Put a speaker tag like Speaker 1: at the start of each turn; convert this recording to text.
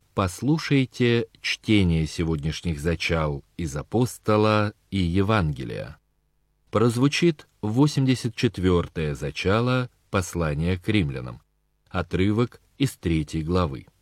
Speaker 1: Послушайте чтение сегодняшних зачал из Апостола и Евангелия. Прозвучит 84-е зачало послания к римлянам, отрывок из 3 главы.